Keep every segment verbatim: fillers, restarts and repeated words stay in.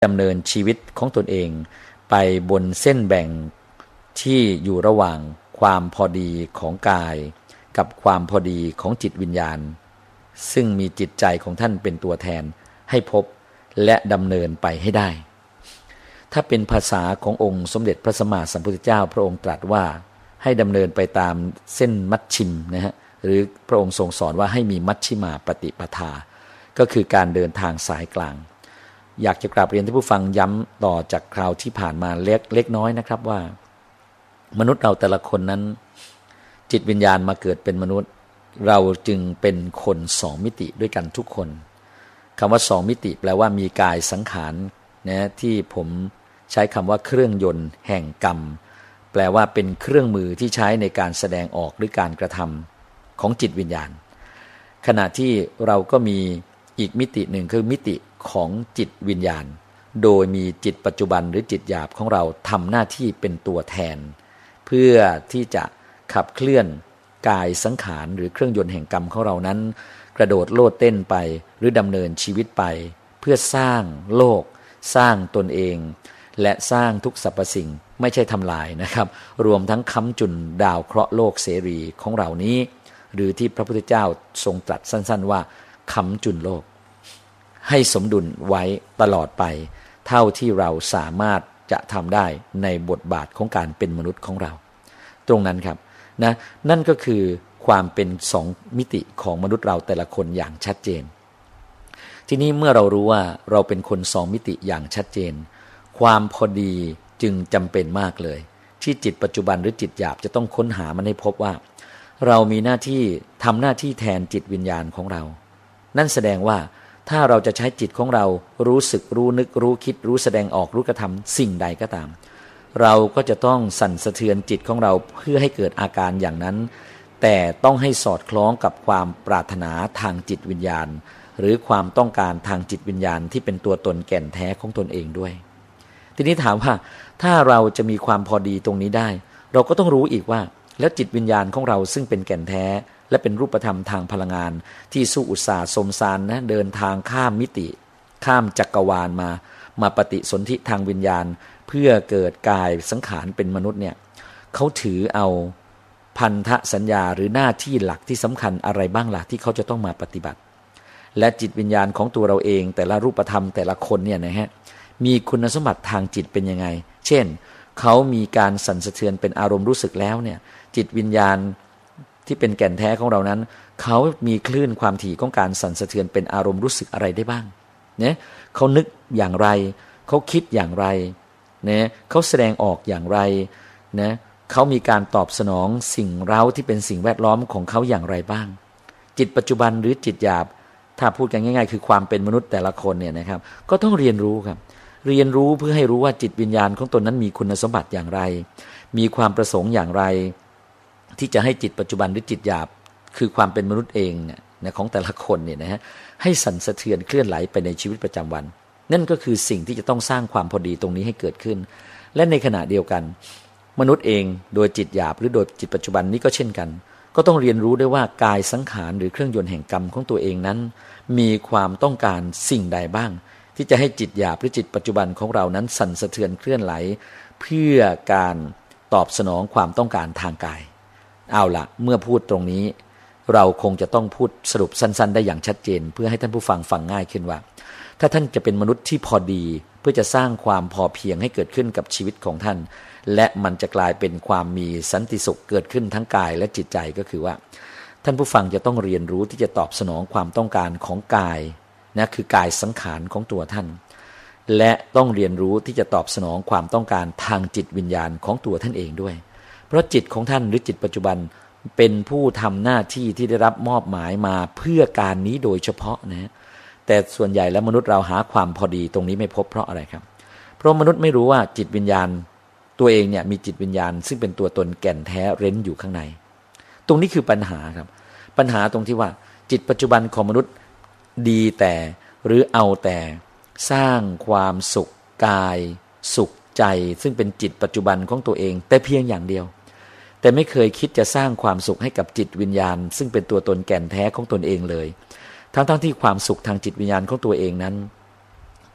ดำเนินชีวิตของตนเองไปบนเส้นแบ่งที่อยู่ระหว่างความพอดีของกายกับความพอดีของจิตวิญญาณซึ่งมีจิตใจของท่านเป็นตัวแทนให้พบและดำเนินไปให้ได้ถ้าเป็นภาษาขององค์สมเด็จพระสัมมาสัมพุทธเจ้าพระองค์ตรัสว่าให้ดำเนินไปตามเส้นมัชชิมนะฮะหรือพระองค์ทรงสอนว่าให้มีมัชชิมาปฏิปทาก็คือการเดินทางสายกลางอยากจะกราบเรียนท่านผู้ฟังย้ำต่อจากคราวที่ผ่านมาเล็กเล็กน้อยนะครับว่ามนุษย์เราแต่ละคนนั้นจิตวิญญาณมาเกิดเป็นมนุษย์เราจึงเป็นคนสองมิติด้วยกันทุกคนคำว่าสองมิติแปลว่ามีกายสังขารนะที่ผมใช้คำว่าเครื่องยนต์แห่งกรรมแปลว่าเป็นเครื่องมือที่ใช้ในการแสดงออกหรือการกระทำของจิตวิญญาณขณะที่เราก็มีอีกมิติหนึ่งคือมิติของจิตวิญญาณโดยมีจิตปัจจุบันหรือจิตหยาบของเราทำหน้าที่เป็นตัวแทนเพื่อที่จะขับเคลื่อนกายสังขารหรือเครื่องยนต์แห่งกรรมของเรานั้นกระโดดโลดเต้นไปหรือดำเนินชีวิตไปเพื่อสร้างโลกสร้างตนเองและสร้างทุกสรรพสิ่งไม่ใช่ทำลายนะครับรวมทั้งค้ำจุนดาวเคราะห์โลกเสรีของเรานี้หรือที่พระพุทธเจ้าทรงตรัสสั้นๆว่าค้ำจุนโลกให้สมดุลไว้ตลอดไปเท่าที่เราสามารถจะทำได้ในบทบาทของการเป็นมนุษย์ของเราตรงนั้นครับนะนั่นก็คือความเป็นสองมิติของมนุษย์เราแต่ละคนอย่างชัดเจนทีนี้เมื่อเรารู้ว่าเราเป็นคนสองมิติอย่างชัดเจนความพอดีจึงจำเป็นมากเลยที่จิตปัจจุบันหรือจิตหยาบจะต้องค้นหามันให้พบว่าเรามีหน้าที่ทำหน้าที่แทนจิตวิญญาณของเรานั่นแสดงว่าถ้าเราจะใช้จิตของเรารู้สึกรู้นึกรู้คิดรู้แสดงออกรู้กระทำสิ่งใดก็ตามเราก็จะต้องสั่นสะเทือนจิตของเราเพื่อให้เกิดอาการอย่างนั้นแต่ต้องให้สอดคล้องกับความปรารถนาทางจิตวิญญาณหรือความต้องการทางจิตวิญญาณที่เป็นตัวตนแก่นแท้ของตนเองด้วยทีนี้ถามว่าถ้าเราจะมีความพอดีตรงนี้ได้เราก็ต้องรู้อีกว่าแล้วจิตวิญญาณของเราซึ่งเป็นแก่นแท้และเป็นรูปธรรมทางพลังงานที่สู้อุตสาห์สมสารนะเดินทางข้ามมิติข้ามจักรวาลมามาปฏิสนธิทางวิญญาณเพื่อเกิดกายสังขารเป็นมนุษย์เนี่ยเขาถือเอาพันธสัญญาหรือหน้าที่หลักที่สำคัญอะไรบ้างล่ะที่เขาจะต้องมาปฏิบัติและจิตวิญญาณของตัวเราเองแต่ละรูปธรรมแต่ละคนเนี่ยนะฮะมีคุณสมบัติทางจิตเป็นยังไงเช่นเขามีการสั่นสะเทือนเป็นอารมณ์รู้สึกแล้วเนี่ยจิตวิญญาณที่เป็นแก่นแท้ของเรานั้นเขามีคลื่นความถี่ของการสั่นสะเทือนเป็นอารมณ์รู้สึกอะไรได้บ้างเนี่ยเขานึกอย่างไรเขาคิดอย่างไรเนี่ยเขาแสดงออกอย่างไรนะเขามีการตอบสนองสิ่งเร้าที่เป็นสิ่งแวดล้อมของเขาอย่างไรบ้างจิตปัจจุบันหรือจิตหยาบถ้าพูดกันง่ายๆคือความเป็นมนุษย์แต่ละคนเนี่ยนะครับก็ต้องเรียนรู้ครับเรียนรู้เพื่อให้รู้ว่าจิตวิญญาณของตนนั้นมีคุณสมบัติอย่างไรมีความประสงค์อย่างไรที่จะให้จิตปัจจุบันหรือจิตหยาบคือความเป็นมนุษย์เองเนี่ยของแต่ละคนเนี่ยนะฮะให้สั่นสะเทือนเคลื่อนไหลไปในชีวิตประจำวันนั่นก็คือสิ่งที่จะต้องสร้างความพอดีตรงนี้ให้เกิดขึ้นและในขณะเดียวกันมนุษย์เองโดยจิตหยาบหรือโดยจิตปัจจุบันนี้ก็เช่นกันก็ต้องเรียนรู้ด้วยว่ากายสังขารหรือเครื่องยนต์แห่งกรรมของตัวเองนั้นมีความต้องการสิ่งใดบ้างที่จะให้จิตหยาบหรือจิตปัจจุบันของเรานั้นสั่นสะเทือนเคลื่อนไหลเพื่อการตอบสนองความต้องการทางกายเอาล่ะเมื่อพูดตรงนี้เราคงจะต้องพูดสรุปสั้นๆได้อย่างชัดเจนเพื่อให้ท่านผู้ฟังฟังง่ายขึ้นว่าถ้าท่านจะเป็นมนุษย์ที่พอดีเพื่อจะสร้างความพอเพียงให้เกิดขึ้นกับชีวิตของท่านและมันจะกลายเป็นความมีสันติสุขเกิดขึ้นทั้งกายและจิตใจก็คือว่าท่านผู้ฟังจะต้องเรียนรู้ที่จะตอบสนองความต้องการของกายนะคือกายสังขารของตัวท่านและต้องเรียนรู้ที่จะตอบสนองความต้องการทางจิตวิญญาณของตัวท่านเองด้วยเพราะจิตของท่านหรือจิตปัจจุบันเป็นผู้ทำหน้าที่ที่ได้รับมอบหมายมาเพื่อการนี้โดยเฉพาะนะแต่ส่วนใหญ่แล้วมนุษย์เราหาความพอดีตรงนี้ไม่พบเพราะอะไรครับเพราะมนุษย์ไม่รู้ว่าจิตวิญญาณตัวเองเนี่ยมีจิตวิญญาณซึ่งเป็นตัวตนแก่นแท้เร้นอยู่ข้างในตรงนี้คือปัญหาครับปัญหาตรงที่ว่าจิตปัจจุบันของมนุษย์ดีแต่หรือเอาแต่สร้างความสุขกายสุขใจซึ่งเป็นจิตปัจจุบันของตัวเองแต่เพียงอย่างเดียวแต่ไม่เคยคิดจะสร้างความสุขให้กับจิตวิญญาณซึ่งเป็นตัวตนแก่นแท้ของตนเองเลยทั้งๆ ท, ที่ความสุขทางจิตวิญญาณของตัวเองนั้น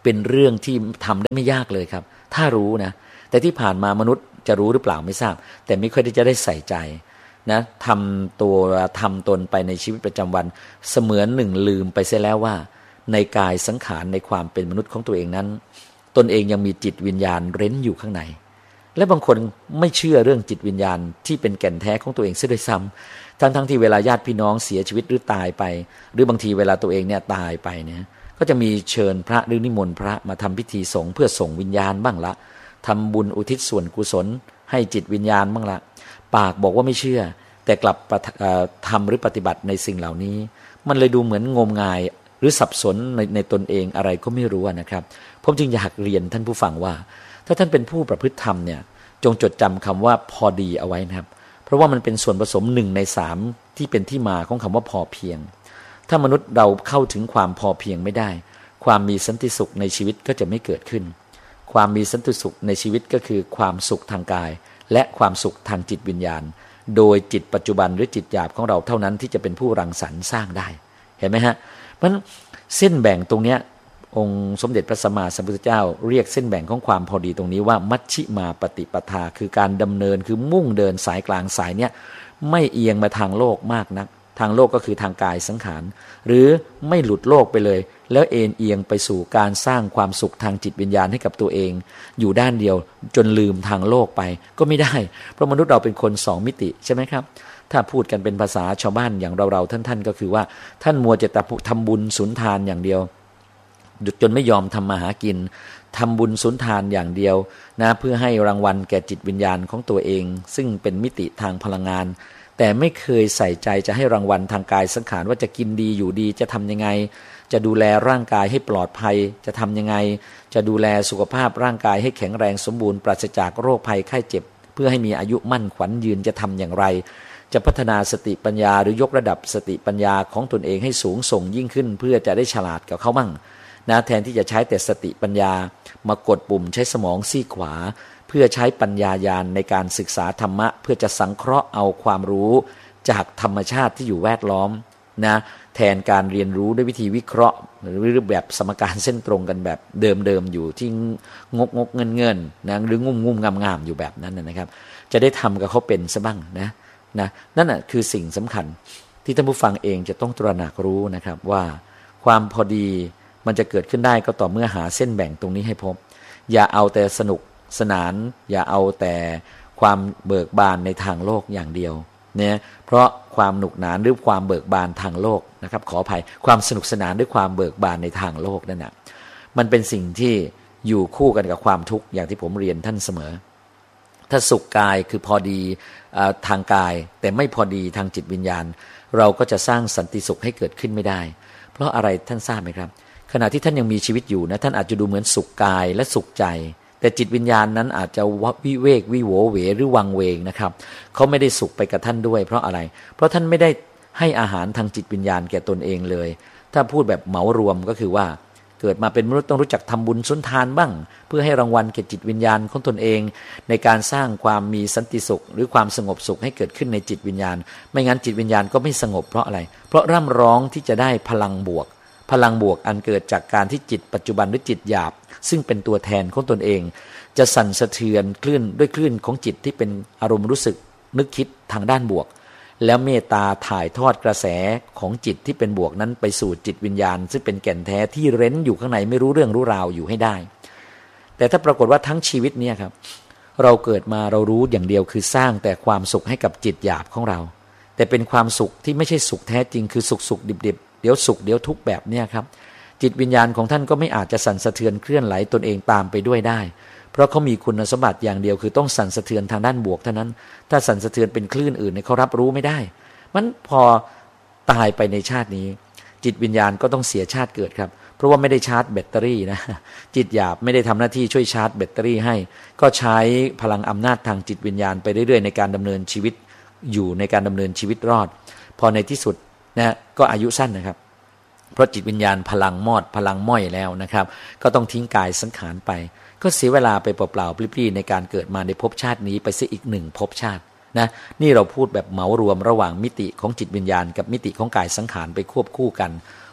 เป็นเรื่องที่ทำได้ไม่ยากเลยครับถ้ารู้นะแต่ที่ผ่านมามนุษย์จะรู้หรือเปล่าไม่ทราบแต่ไม่ค่อยที่จะได้ใส่ใจนะทำตัวทำตนไปในชีวิตประจำวันเสมือนหนึ่งลืมไปเสียแล้วว่าในกายสังขารในความเป็นมนุษย์ของตัวเองนั้นตนเองยังมีจิตวิญญาณเร้นอยู่ข้างในและบางคนไม่เชื่อเรื่องจิตวิญญาณที่เป็นแก่นแท้ของตัวเองเสียด้วยซ้ำทั้งทั้งที่เวลาญาติพี่น้องเสียชีวิตหรือตายไปหรือบางทีเวลาตัวเองเนี่ยตายไปเนี่ยก็จะมีเชิญพระหรือนิมนต์พระมาทำพิธีสงฆ์เพื่อส่งวิญญาณบ้างละทำบุญอุทิศส่วนกุศลให้จิตวิญญาณบ้างละปากบอกว่าไม่เชื่อแต่กลับทำหรือปฏิบัติในสิ่งเหล่านี้มันเลยดูเหมือนงมงายหรือสับสนในในตนเองอะไรก็ไม่รู้นะครับผมจึงอยากเรียนท่านผู้ฟังว่าถ้าท่านเป็นผู้ประพฤติธรรมเนี่ยจงจดจำคำว่าพอดีเอาไว้นะครับเพราะว่ามันเป็นส่วนผสมหนึ่งในสามที่เป็นที่มาของคำว่าพอเพียงถ้ามนุษย์เราเข้าถึงความพอเพียงไม่ได้ความมีสันติสุขในชีวิตก็จะไม่เกิดขึ้นความมีสันติสุขในชีวิตก็คือความสุขทางกายและความสุขทางจิตวิญญาณโดยจิตปัจจุบันหรือจิตหยาบของเราเท่านั้นที่จะเป็นผู้รังสรรค์สร้างได้เห็นไหมฮะเพราะฉะนั้นเส้นแบ่งตรงเนี้ยองค์สมเด็จพระสัมมาสัมพุทธเจ้าเรียกเส้นแบ่งของความพอดีตรงนี้ว่ามัชฌิมาปฏิปทาคือการดำเนินคือมุ่งเดินสายกลางสายเนี้ยไม่เอียงมาทางโลกมากนักทางโลกก็คือทางกายสังขารหรือไม่หลุดโลกไปเลยแล้วเอ็นเอียงไปสู่การสร้างความสุขทางจิตวิญญาณให้กับตัวเองอยู่ด้านเดียวจนลืมทางโลกไปก็ไม่ได้เพราะมนุษย์เราเป็นคนสองมิติใช่ไหมครับถ้าพูดกันเป็นภาษาชาวบ้านอย่างเราๆท่านๆก็คือว่าท่านมัวจะทำบุญสุนทานอย่างเดียวจนไม่ยอมทำมาหากินทำบุญสุนทานอย่างเดียวนะเพื่อให้รางวัลแก่จิตวิญญาณของตัวเองซึ่งเป็นมิติทางพลังงานแต่ไม่เคยใส่ใจจะให้รางวัลทางกายสังขารว่าจะกินดีอยู่ดีจะทำยังไงจะดูแลร่างกายให้ปลอดภัยจะทำยังไงจะดูแลสุขภาพร่างกายให้แข็งแรงสมบูรณ์ปราศจากโรคภัยไข้เจ็บเพื่อให้มีอายุมั่นขวัญยืนจะทำอย่างไรจะพัฒนาสติปัญญาหรือยกระดับสติปัญญาของตนเองให้สูงส่งยิ่งขึ้นเพื่อจะได้ฉลาดกับเขามั่งนะแทนที่จะใช้แต่สติปัญญามากดปุ่มใช้สมองซีกขวาเพื่อใช้ปัญญาญาณในการศึกษาธรรมะเพื่อจะสังเคราะห์เอาความรู้จากธรรมชาติที่อยู่แวดล้อมนะแทนการเรียนรู้ด้วยวิธีวิเคราะห์หรือรูปแบบสมการเส้นตรงกันแบบเดิมๆอยู่ที่งกงกเงินเงินนะหรืองุ่มงุ่มงามงามอยู่แบบนั้นนะครับจะได้ทำกับเขาเป็นซะบ้างนะนะนั่นแหะคือสิ่งสำคัญที่ท่านผู้ฟังเองจะต้องตระหนักรู้นะครับว่าความพอดีมันจะเกิดขึ้นได้ก็ต่อเมื่อหาเส้นแบ่งตรงนี้ให้พบอย่าเอาแต่สนุกสนานอย่าเอาแต่ความเบิกบานในทางโลกอย่างเดียวเนี่ยเพราะความหนุกหนานหรือความเบิกบานทางโลกนะครับขออภัยความสนุกสนานด้วยความเบิกบานในทางโลกนั่นนะมันเป็นสิ่งที่อยู่คู่กันกับความทุกข์อย่างที่ผมเรียนท่านเสมอถ้าสุขกายคือพอดีทางกายแต่ไม่พอดีทางจิตวิญญาณเราก็จะสร้างสันติสุขให้เกิดขึ้นไม่ได้เพราะอะไรท่านทราบไหมครับขณะที่ท่านยังมีชีวิตอยู่นะท่านอาจจะดูเหมือนสุขกายและสุขใจแต่จิตวิญญาณนั้นอาจจะวิเวกวิโวเหวหรือวังเวงนะครับเขาไม่ได้สุขไปกับท่านด้วยเพราะอะไรเพราะท่านไม่ได้ให้อาหารทางจิตวิญญาณแก่ตนเองเลยถ้าพูดแบบเหมารวมก็คือว่าเกิดมาเป็นมนุษย์ต้องรู้จักทำบุญสุนทานบ้างเพื่อให้รางวัลแก่จิตวิญญาณของตนเองในการสร้างความมีสันติสุขหรือความสงบสุขให้เกิดขึ้นในจิตวิญญาณไม่งั้นจิตวิญญาณก็ไม่สงบเพราะอะไรเพราะร่ำร้องที่จะได้พลังบวกพลังบวกอันเกิดจากการที่จิตปัจจุบันหรือจิตหยาบซึ่งเป็นตัวแทนของตนเองจะสั่นสะเทือนคลื่นด้วยคลื่นของจิตที่เป็นอารมณ์รู้สึกนึกคิดทางด้านบวกแล้วเมตตาถ่ายทอดกระแสของจิตที่เป็นบวกนั้นไปสู่จิตวิญญาณซึ่งเป็นแก่นแท้ที่เร้นอยู่ข้างในไม่รู้เรื่องรู้ราวอยู่ให้ได้แต่ถ้าปรากฏว่าทั้งชีวิตเนี่ยครับเราเกิดมาเรารู้อย่างเดียวคือสร้างแต่ความสุขให้กับจิตหยาบของเราแต่เป็นความสุขที่ไม่ใช่สุขแท้จริงคือสุขสุขดิบๆเดี๋ยวสุขเดี๋ยวทุกข์แบบเนี้ยครับจิตวิญญาณของท่านก็ไม่อาจจะสั่นสะเทือนเคลื่อนไหลตนเองตามไปด้วยได้เพราะเขามีคุณสมบัติอย่างเดียวคือต้องสั่นสะเทือนทางด้านบวกเท่านั้นถ้าสั่นสะเทือนเป็นคลื่นอื่นเนี่ยเขารับรู้ไม่ได้มันพอตายไปในชาตินี้จิตวิญญาณก็ต้องเสียชาติเกิดครับเพราะว่าไม่ได้ชาร์จแบตเตอรี่นะจิตหยาบไม่ได้ทำหน้าที่ช่วยชาร์จแบตเตอรี่ให้ก็ใช้พลังอำนาจทางจิตวิญญาณไปเรื่อยๆในการดำเนินชีวิตอยู่ในการดำเนินชีวิตรอดพอในที่สุดนะก็อายุสั้นนะครับเพราะจิตวิญญาณพลังมอดพลังม้อยแล้วนะครับก็ต้องทิ้งกายสังขารไปก็เสียเวลาไปเปล่าๆปลิ้ๆในการเกิดมาในภพชาตินี้ไปเสียอีกหนึ่งภพชาตินะนี่เราพูดแบบเหมารวมระหว่างมิติของจิตวิญญาณกับมิติของกายสังขารไปควบคู่กัน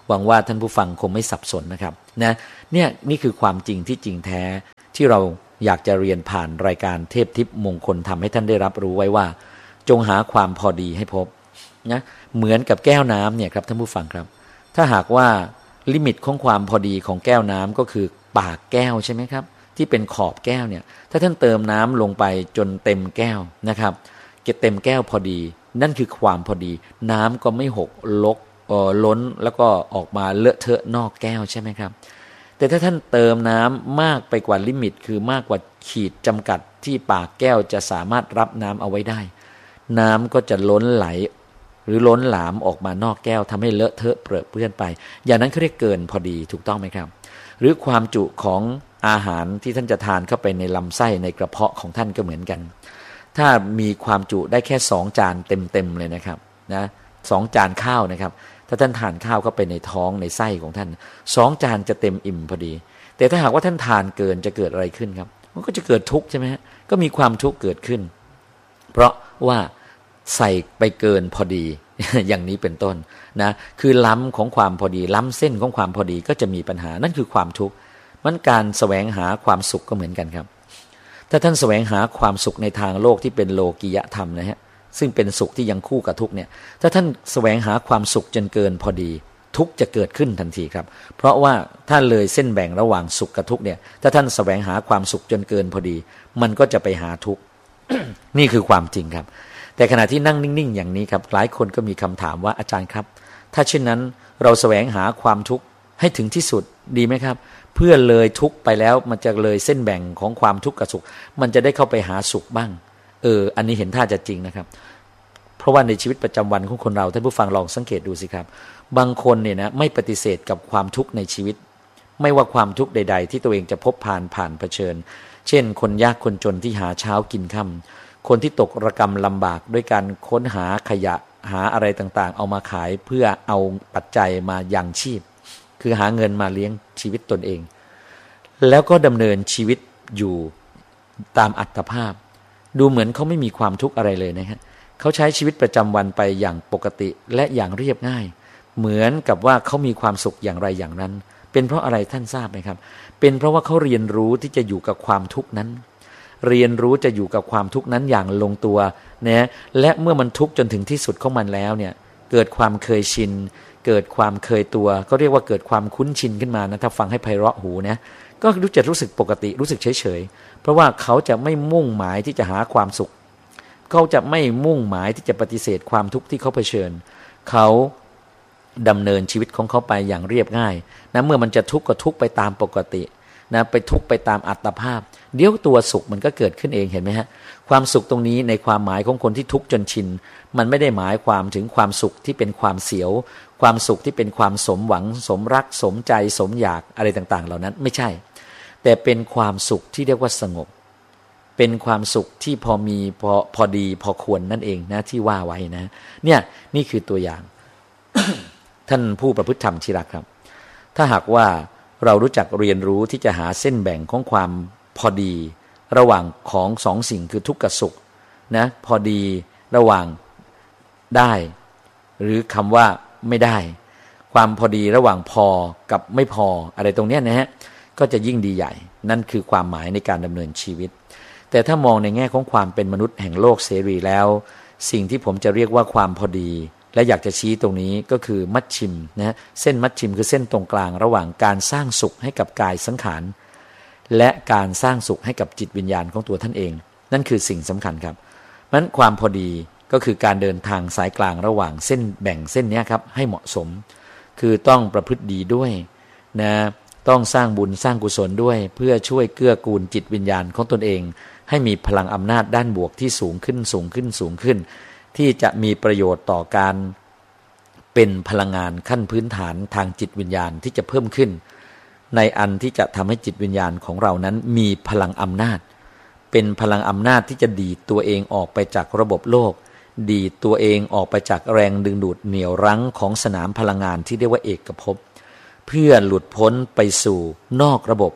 หวังว่าท่านผู้ฟังคงไม่สับสนนะครับนะเนี่ยนี่คือความจริงที่จริงแท้ที่เราอยากจะเรียนผ่านรายการเทพทิพย์มงคลทำให้ท่านได้รับรู้ไว้ว่าจงหาความพอดีให้พบนะเหมือนกับแก้วน้ำเนี่ยครับท่านผู้ฟังครับถ้าหากว่าลิมิตของความพอดีของแก้วน้ำก็คือปากแก้วใช่ไหมครับที่เป็นขอบแก้วเนี่ยถ้าท่านเติมน้ำลงไปจนเต็มแก้วนะครับเก็บเต็มแก้วพอดีนั่นคือความพอดีน้ำก็ไม่หกลกเอ่อล้นแล้วก็ออกมาเลอะเทอะนอกแก้วใช่ไหมครับแต่ถ้าท่านเติมน้ำมากไปกว่าลิมิตคือมากกว่าขีดจำกัดที่ปากแก้วจะสามารถรับน้ำเอาไว้ได้น้ำก็จะล้นไหลหรือล้นหลามออกมานอกแก้วทำให้เลอะเทอะเปรอะเปื้อนไปอย่างนั้นเขาเรียกเกินพอดีถูกต้องไหมครับหรือความจุของอาหารที่ท่านจะทานเข้าไปในลำไส้ในกระเพาะของท่านก็เหมือนกันถ้ามีความจุได้แค่สองจานเต็มๆเลยนะครับนะสองจานข้าวนะครับถ้าท่านทานข้าวเข้าไปในท้องในไส้ของท่านสองจานจะเต็มอิ่มพอดีแต่ถ้าหากว่าท่านทานเกินจะเกิดอะไรขึ้นครับมันก็จะเกิดทุกข์ใช่ไหมฮะก็มีความทุกข์เกิดขึ้นเพราะว่าใส่ไปเกินพอดี อย่างนี้เป็นต้นนะคือล้ำของความพอดีล้ำเส้นของความพอดีก็จะมีปัญหานั่นคือความทุกข์มันการแสวงหาความสุขก็เหมือนกันครับถ้าท่านแสวงหาความสุขในทางโลกที่เป็นโลกียธรรมนะฮะซึ่งเป็นสุขที่ยังคู่กับทุกข์เนี่ยถ้าท่านแสวงหาความสุขจนเกินพอดีทุกข์จะเกิดขึ้นทันทีครับเพราะว่าถ้าเลยเส้นแบ่งระหว่างสุขกับทุกข์เนี่ยถ้าท่านแสวงหาความสุขจนเกินพอดีมันก็จะไปหาทุกข์ นี่คือความจริงครับแต่ขณะที่นั่งนิ่งๆอย่างนี้ครับหลายคนก็มีคำถามว่าอาจารย์ครับถ้าเช่นนั้นเราแสวงหาความทุกข์ให้ถึงที่สุดดีไหมครับเพื่อเลยทุกข์ไปแล้วมันจะเลยเส้นแบ่งของความทุกข์กับสุขมันจะได้เข้าไปหาสุขบ้างเอออันนี้เห็นท่าจะจริงนะครับเพราะว่าในชีวิตประจำวันของคนเราท่านผู้ฟังลองสังเกตดูสิครับบางคนเนี่ยนะไม่ปฏิเสธกับความทุกข์ในชีวิตไม่ว่าความทุกข์ใดๆที่ตัวเองจะพบผ่านผ่านเผชิญเช่นคนยากคนจนที่หาเช้ากินค่ำคนที่ตกระกำลำบากด้วยการค้นหาขยะหาอะไรต่างๆเอามาขายเพื่อเอาปัจจัยมายังชีพคือหาเงินมาเลี้ยงชีวิตตนเองแล้วก็ดำเนินชีวิตอยู่ตามอัตภาพดูเหมือนเขาไม่มีความทุกข์อะไรเลยนะฮะเขาใช้ชีวิตประจำวันไปอย่างปกติและอย่างเรียบง่ายเหมือนกับว่าเขามีความสุขอย่างไรอย่างนั้นเป็นเพราะอะไรท่านทราบไหมครับเป็นเพราะว่าเขาเรียนรู้ที่จะอยู่กับความทุกข์นั้นเรียนรู้จะอยู่กับความทุกข์นั้นอย่างลงตัวนะและเมื่อมันทุกข์จนถึงที่สุดของมันแล้วเนี่ยเกิดความเคยชินเกิดความเคยตัวก็เรียกว่าเกิดความคุ้นชินขึ้นมานะถ้าฟังให้ไพเราะหูนะก็รู้จะรู้สึกปกติรู้สึกเฉยเฉยเพราะว่าเขาจะไม่มุ่งหมายที่จะหาความสุขเขาจะไม่มุ่งหมายที่จะปฏิเสธความทุกข์ที่เขาเผชิญเขาดำเนินชีวิตของเขาไปอย่างเรียบง่ายนะเมื่อมันจะทุกข์ก็ทุกข์ไปตามปกตินะไปทุกข์ไปตามอัตภาพเดี๋ยวตัวสุขมันก็เกิดขึ้นเองเห็นไหมฮะความสุขตรงนี้ในความหมายของคนที่ทุกข์จนชินมันไม่ได้หมายความถึงความสุขที่เป็นความเสียวความสุขที่เป็นความสมหวังสมรักสมใจสมอยากอะไรต่างๆเหล่านั้นไม่ใช่แต่เป็นความสุขที่เรียกว่าสงบเป็นความสุขที่พอมีพอพอดีพอควรนั่นเองนะที่ว่าไว้นะเนี่ยนี่คือตัวอย่าง ท่านผู้ประพฤติธรรมที่รักครับถ้าหากว่าเรารู้จักเรียนรู้ที่จะหาเส้นแบ่งของความพอดีระหว่างของสองสิ่งคือทุกข์กับสุขนะพอดีระหว่างได้หรือคำว่าไม่ได้ความพอดีระหว่างพอกับไม่พออะไรตรงนี้นะฮะก็จะยิ่งดีใหญ่นั่นคือความหมายในการดำเนินชีวิตแต่ถ้ามองในแง่ของความเป็นมนุษย์แห่งโลกเสรีแล้วสิ่งที่ผมจะเรียกว่าความพอดีและอยากจะชี้ตรงนี้ก็คือมัชชิมนะเส้นมัชชิมคือเส้นตรงกลางระหว่างการสร้างสุขให้กับกายสังขารและการสร้างสุขให้กับจิตวิญญาณของตัวท่านเองนั่นคือสิ่งสำคัญครับนั้นความพอดีก็คือการเดินทางสายกลางระหว่างเส้นแบ่งเส้นนี้ครับให้เหมาะสมคือต้องประพฤติดีด้วยนะต้องสร้างบุญสร้างกุศลด้วยเพื่อช่วยเกื้อกูลจิตวิญญาณของตนเองให้มีพลังอำนาจด้านบวกที่สูงขึ้นสูงขึ้นสูงขึ้นที่จะมีประโยชน์ต่อการเป็นพลังงานขั้นพื้นฐานทางจิตวิญญาณที่จะเพิ่มขึ้นในอันที่จะทำให้จิตวิญญาณของเรานั้นมีพลังอำนาจเป็นพลังอำนาจที่จะดีดตัวเองออกไปจากระบบโลกดีดตัวเองออกไปจากแรงดึงดูดเหนี่ยวรั้งของสนามพลังงานที่เรียกว่าเอกภพเพื่อหลุดพ้นไปสู่นอกระบบ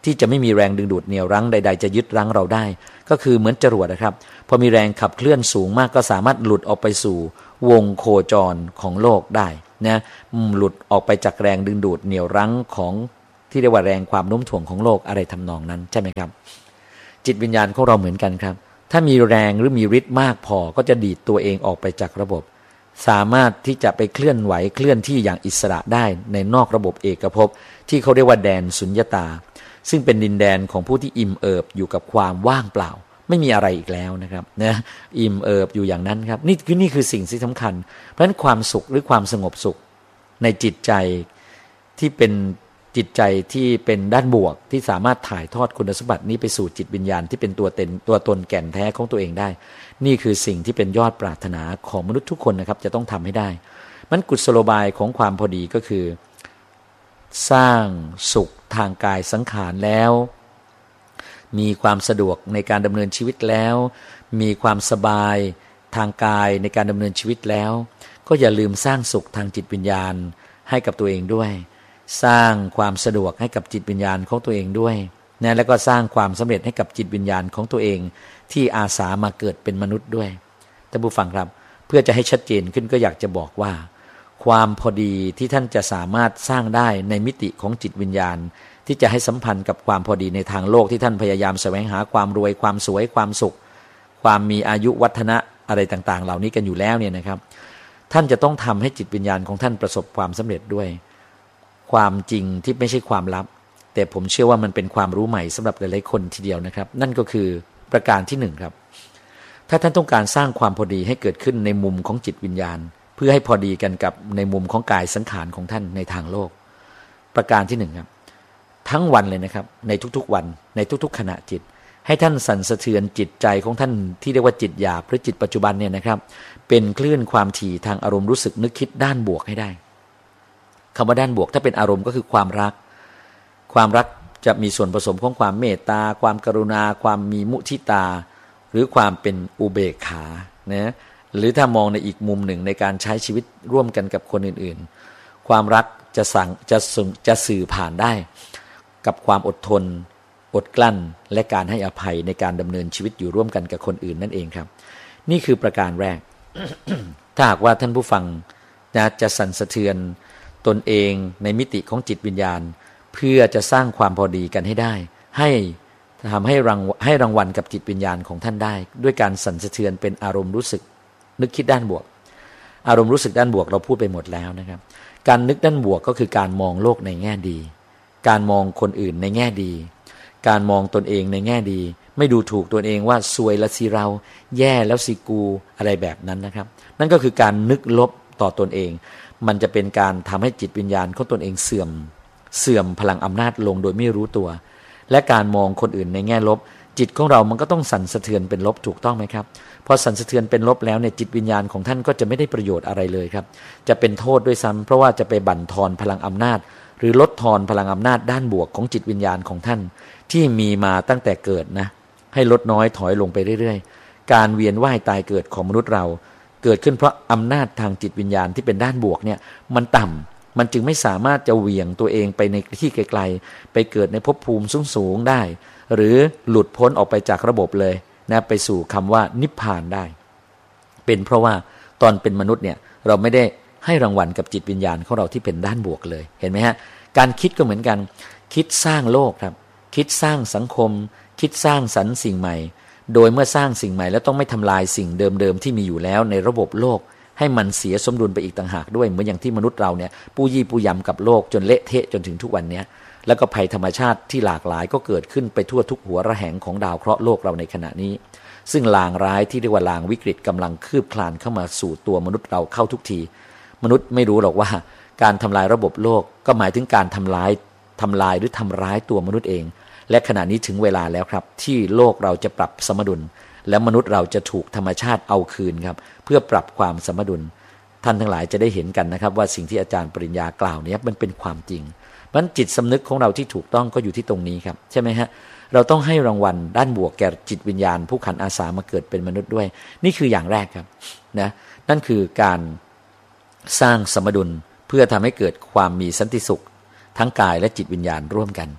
ที่จะไม่มีแรงดึงดูดเหนี่ยวรั้งใดๆจะยึดรั้งเราได้ก็คือเหมือนจรวดนะครับพอมีแรงขับเคลื่อนสูงมากก็สามารถหลุดออกไปสู่วงโคจรของโลกได้นะหลุดออกไปจากแรงดึงดูดเหนี่ยวรั้งของที่เรียกว่าแรงความโน้มถ่วงของโลกอะไรทำนองนั้นใช่ไหมครับจิตวิญญาณของเราเหมือนกันครับถ้ามีแรงหรือมีฤทธิ์มากพอก็จะดีดตัวเองออกไปจากระบบสามารถที่จะไปเคลื่อนไหวเคลื่อนที่อย่างอิสระได้ในนอกระบบเอกภพที่เขาเรียกว่าแดนสุญญตาซึ่งเป็นดินแดนของผู้ที่อิ่มเอิบอยู่กับความว่างเปล่าไม่มีอะไรอีกแล้วนะครับนะอิ่มเอิบอยู่อย่างนั้นครับนี่คือนี่คือสิ่งที่สำคัญเพราะฉะนั้นความสุขหรือความสงบสุขในจิตใจที่เป็นจิตใจที่เป็นด้านบวกที่สามารถถ่ายทอดคุณสมบัตินี้ไปสู่จิตวิญญาณที่เป็นตัวเต็นตัวตนแก่นแท้ของตัวเองได้นี่คือสิ่งที่เป็นยอดปรารถนาของมนุษย์ทุกคนนะครับจะต้องทำให้ได้มันกุศโลบายของความพอดีก็คือสร้างสุขทางกายสังขารแล้วมีความสะดวกในการดำเนินชีวิตแล้วมีความสบายทางกายในการดำเนินชีวิตแล้วก็อย่าลืมสร้างสุขทางจิตวิญญาณให้กับตัวเองด้วยสร้างความสะดวกให้กับจิตวิญญาณของตัวเองด้วยนะแล้วก็สร้างความสำเร็จให้กับจิตวิญญาณของตัวเองที่อาสามาเกิดเป็นมนุษย์ด้วยท่านผู้ฟังครับเพื่อจะให้ชัดเจนขึ้นก็อยากจะบอกว่าความพอดีที่ท่านจะสามารถสร้างได้ในมิติของจิตวิญญาณที่จะให้สัมพันธ์กับความพอดีในทางโลกที่ท่านพยายามแสวงหาความรวยความสวยความสุขความมีอายุวัฒนะอะไรต่างๆเหล่านี้กันอยู่แล้วเนี่ยนะครับท่านจะต้องทำให้จิตวิญญาณของท่านประสบความสำเร็จด้วยความจริงที่ไม่ใช่ความลับแต่ผมเชื่อว่ามันเป็นความรู้ใหม่สำหรับหลายๆคนทีเดียวนะครับนั่นก็คือประการที่หนึ่งครับถ้าท่านต้องการสร้างความพอดีให้เกิดขึ้นในมุมของจิตวิญญาณเพื่อให้พอดีกันกับในมุมของกายสังขารของท่านในทางโลกประการที่หนึ่งครับทั้งวันเลยนะครับในทุกๆวันในทุกๆขณะจิตให้ท่านสั่นสะเทือนจิตใจของท่านที่เรียกว่าจิตหยาบหรือจิตปัจจุบันเนี่ยนะครับเป็นคลื่นความถี่ทางอารมณ์รู้สึกนึกคิดด้านบวกให้ได้คำว่าด้านบวกถ้าเป็นอารมณ์ก็คือความรักความรักจะมีส่วนผสมของความเมตตาความกรุณาความมีมุทิตาหรือความเป็นอุเบกขานะหรือถ้ามองในอีกมุมหนึ่งในการใช้ชีวิตร่วมกันกับคนอื่นๆความรักจะสั่งจะส่งจะสื่อผ่านได้กับความอดทนอดกลั้นและการให้อภัยในการดำเนินชีวิตอยู่ร่วมกันกับคนอื่นนั่นเองครับนี่คือประการแรก ถ้าหากว่าท่านผู้ฟังนะจะสั่นสะเทือนตนเองในมิติของจิตวิญญาณเพื่อจะสร้างความพอดีกันให้ได้ให้ทำให้รางให้รางวัลกับจิตวิญญาณของท่านได้ด้วยการสั่นสะเทือนเป็นอารมณ์รู้สึกนึกคิดด้านบวกอารมณ์รู้สึกด้านบวกเราพูดไปหมดแล้วนะครับการนึกด้านบวกก็คือการมองโลกในแง่ดีการมองคนอื่นในแง่ดีการมองตนเองในแง่ดีไม่ดูถูกตนเองว่าซวยละสิเราแย่แล้วสิกูอะไรแบบนั้นนะครับนั่นก็คือการนึกลบต่อตนเองมันจะเป็นการทำให้จิตวิญญาณของตนเองเสื่อมเสื่อมพลังอำนาจลงโดยไม่รู้ตัวและการมองคนอื่นในแง่ลบจิตของเรามันก็ต้องสั่นสะเทือนเป็นลบถูกต้องไหมครับพอสั่นสะเทือนเป็นลบแล้วเนี่ยจิตวิญญาณของท่านก็จะไม่ได้ประโยชน์อะไรเลยครับจะเป็นโทษด้วยซ้ำเพราะว่าจะไปบั่นทอนพลังอำนาจหรือลดทอนพลังอำนาจด้านบวกของจิตวิญญาณของท่านที่มีมาตั้งแต่เกิดนะให้ลดน้อยถอยลงไปเรื่อยๆการเวียนว่ายตายเกิดของมนุษย์เราเกิดขึ้นเพราะอำนาจทางจิตวิญญาณที่เป็นด้านบวกเนี่ยมันต่ำมันจึงไม่สามารถจะเหวี่ยงตัวเองไปในที่ไกลๆไปเกิดในภพภูมิสูงๆได้หรือหลุดพ้นออกไปจากระบบเลยนะไปสู่คำว่านิพพานได้เป็นเพราะว่าตอนเป็นมนุษย์เนี่ยเราไม่ได้ให้รางวัลกับจิตวิญญาณของเราที่เป็นด้านบวกเลยเห็นไหมฮะการคิดก็เหมือนกันคิดสร้างโลกครับคิดสร้างสังคมคิดสร้างสรรค์สิ่งใหม่โดยเมื่อสร้างสิ่งใหม่แล้วต้องไม่ทำลายสิ่งเดิมๆที่มีอยู่แล้วในระบบโลกให้มันเสียสมดุลไปอีกต่างหากด้วยเหมือนอย่างที่มนุษย์เราเนี่ยปู้ยี่ปู้ยำกับโลกจนเละเทะจนถึงทุกวันนี้แล้วก็ภัยธรรมชาติที่หลากหลายก็เกิดขึ้นไปทั่วทุกหัวระแหงของดาวเคราะห์โลกเราในขณะนี้ซึ่งลางร้ายที่เรียกว่าลางวิกฤตกำลังคืบคลานเข้ามาสู่ตัวมนุษย์เราเข้าทุกทีมนุษย์ไม่รู้หรอกว่าการทำลายระบบโลกก็หมายถึงการทำลายทำลายหรือทำร้ายตัวมนุษย์เองและขณะนี้ถึงเวลาแล้วครับที่โลกเราจะปรับสมดุลและมนุษย์เราจะถูกธรรมชาติเอาคืนครับเพื่อปรับความสมดุลท่านทั้งหลายจะได้เห็นกันนะครับว่าสิ่งที่อาจารย์ปริญญากล่าวนี้มันเป็นความจริงเพราะฉะนั้นจิตสำนึกของเราที่ถูกต้องก็อยู่ที่ตรงนี้ครับใช่ไหมฮะเราต้องให้รางวัลด้านบวกแก่จิตวิญญาณผู้ขันอาสามาเกิดเป็นมนุษย์ด้วยนี่คืออย่างแรกครับนะนั่นคือการสร้างสมดุลเพื่อทำให้เกิดความมีสันติสุขทั้งกายและจิตวิญญาณร่วมกัน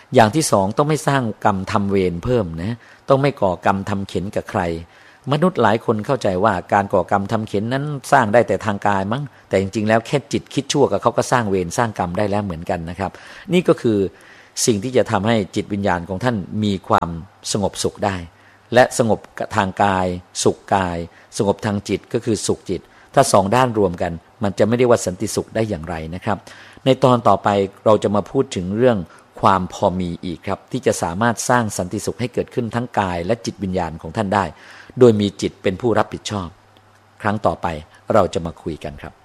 อย่างที่สองต้องไม่สร้างกรรมทำเวรเพิ่มนะต้องไม่ก่อกรรมทำเข็ญกับใครมนุษย์หลายคนเข้าใจว่าการก่อกรรมทำเข็ญนั้นสร้างได้แต่ทางกายมั้งแต่จริงๆแล้วแค่จิตคิดชั่วกับเขาก็สร้างเวรสร้างกรรมได้แล้วเหมือนกันนะครับนี่ก็คือสิ่งที่จะทำให้จิตวิญญาณของท่านมีความสงบสุขได้และสงบทางกายสุขกายสงบทางจิตก็คือสุขจิตถ้าสองด้านรวมกันมันจะไม่ได้ว่าสันติสุขได้อย่างไรนะครับในตอนต่อไปเราจะมาพูดถึงเรื่องความพอมีอีกครับที่จะสามารถสร้างสันติสุขให้เกิดขึ้นทั้งกายและจิตวิญญาณของท่านได้โดยมีจิตเป็นผู้รับผิดชอบครั้งต่อไปเราจะมาคุยกันครับ